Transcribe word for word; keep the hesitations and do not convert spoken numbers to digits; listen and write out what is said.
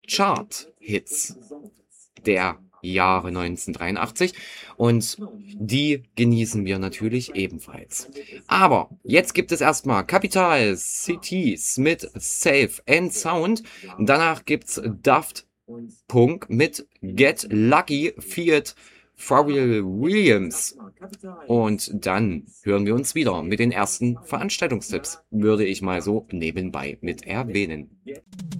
Chart-Hits der Jahre neunzehnhundertdreiundachtzig und die genießen wir natürlich ebenfalls. Aber jetzt gibt es erstmal Capital Cities mit Safe and Sound. Danach gibt's Daft Punk mit Get Lucky feat. Pharrell Williams. Und dann hören wir uns wieder mit den ersten Veranstaltungstipps, würde ich mal so nebenbei mit erwähnen.